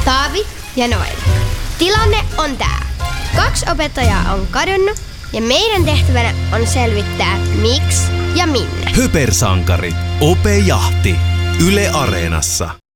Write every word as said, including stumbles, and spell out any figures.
Taavi ja Noel. Tilanne on tää. Kaksi opettajaa on kadonnut ja meidän tehtävänä on selvittää miksi ja minne. Höpersankarit. Ope Jahti. Yle Areenassa.